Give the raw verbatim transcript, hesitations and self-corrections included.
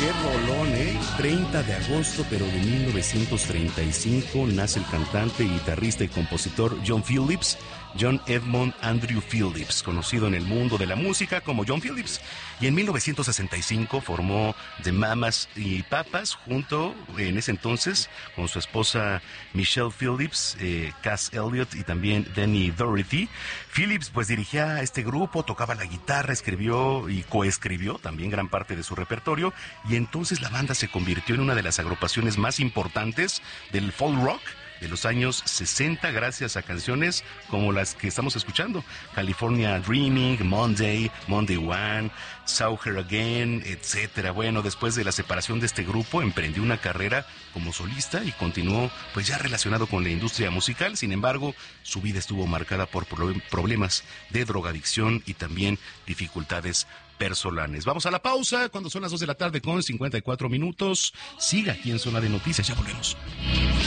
Qué rolón, ¿eh? treinta de agosto, pero de mil novecientos treinta y cinco, nace el cantante, guitarrista y compositor John Phillips, John Edmund Andrew Phillips, conocido en el mundo de la música como John Phillips. Y en mil novecientos sesenta y cinco formó The Mamas y Papas, junto, en ese entonces, con su esposa Michelle Phillips, eh, Cass Elliot y también Danny Doherty. Phillips pues dirigía este grupo, tocaba la guitarra, escribió y coescribió también gran parte de su repertorio, y entonces la banda se convirtió en una de las agrupaciones más importantes del folk rock de los años sesenta, gracias a canciones como las que estamos escuchando: California Dreaming, Monday, Monday One, Saw Her Again, etcétera. Bueno, después de la separación de este grupo, emprendió una carrera como solista y continuó pues ya relacionado con la industria musical. Sin embargo, su vida estuvo marcada por problemas de drogadicción y también dificultades personales. Vamos a la pausa cuando son las dos de la tarde con cincuenta y cuatro minutos. Siga aquí en Zona de Noticias, ya volvemos.